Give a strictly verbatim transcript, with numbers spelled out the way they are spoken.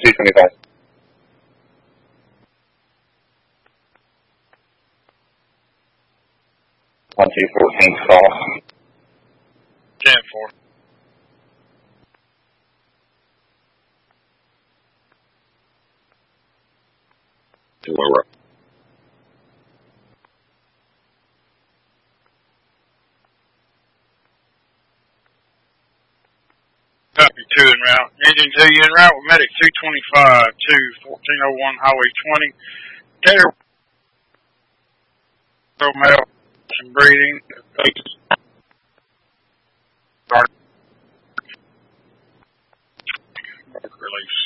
two twenty-five. one two fourteen call. ten four. Lower. Copy two en route. Engine two, you en route with medic two twenty-five to fourteen oh one Highway twenty. Gator Romeo and breathing. Start. Release.